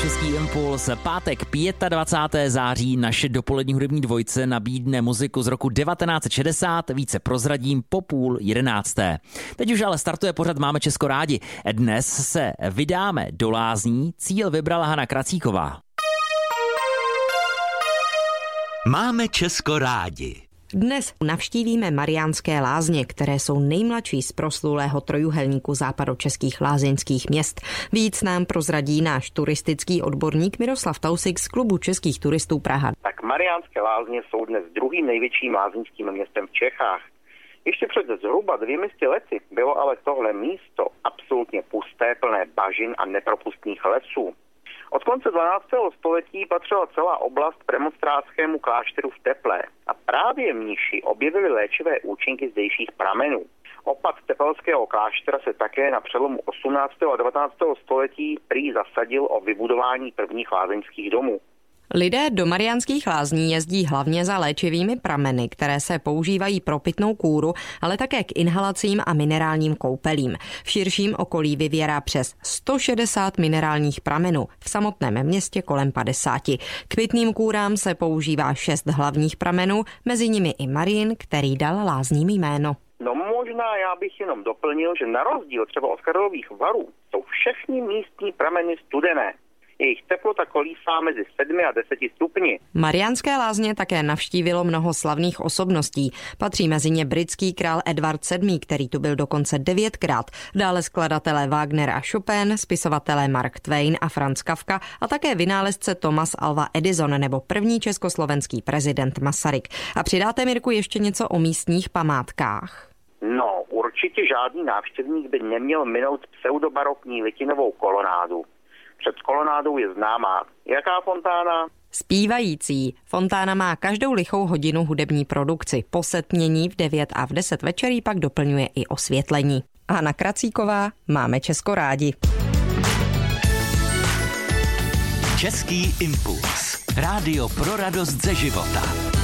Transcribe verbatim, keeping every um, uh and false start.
Český impuls. Pátek dvacátého pátého září naše dopolední hudební dvojce nabídne muziku z roku devatenáct set šedesát, více prozradím po půl jedenácté. Teď už ale startuje pořad Máme Česko rádi. Dnes se vydáme do Lázní, cíl vybrala Hana Kracíková. Máme Česko rádi. Dnes navštívíme Mariánské Lázně, které jsou nejmladší z proslulého trojúhelníku západočeských lázeňských měst. Víc nám prozradí náš turistický odborník Miroslav Tausik z Klubu českých turistů Praha. Tak Mariánské Lázně jsou dnes druhým největším lázeňským městem v Čechách. Ještě před zhruba dvěmi sty lety bylo ale tohle místo absolutně pusté, plné bažin a nepropustných lesů. Od konce dvanáctého století patřila celá oblast premonstrátskému klášteru v Teplé a právě mniši objevili léčivé účinky zdejších pramenů. Opat tepelského kláštera se také na přelomu osmnáctého a devatenáctého století prý zasadil o vybudování prvních lázeňských domů. Lidé do Mariánských Lázní jezdí hlavně za léčivými prameny, které se používají pro pitnou kůru, ale také k inhalacím a minerálním koupelím. V širším okolí vyvěrá přes sto šedesát minerálních pramenů, v samotném městě kolem padesáti. K pitným kůrám se používá šest hlavních pramenů, mezi nimi i Marín, který dal Lázním jméno. No možná já bych jenom doplnil, že na rozdíl třeba od Karlových Varů jsou všechny místní prameny studené. Jejich teplota kolísá mezi sedmi a deseti stupni. Mariánské Lázně také navštívilo mnoho slavných osobností. Patří mezi ně britský král Edward sedmý, který tu byl dokonce devětkrát. Dále skladatelé Wagner a Chopin, spisovatelé Mark Twain a Franz Kafka a také vynálezce Thomas Alva Edison nebo první československý prezident Masaryk. A přidáte, Mirku, ještě něco o místních památkách? No, určitě žádný návštěvník by neměl minout pseudobarokní litinovou kolonádu. Před kolonádou je známá jaká fontána? Zpívající. Fontána má každou lichou hodinu hudební produkci. Po setmění v devět a v deset večerí pak doplňuje i osvětlení. Hana Kracíková, Máme Česko rádi. Český impuls. Rádio pro radost ze života.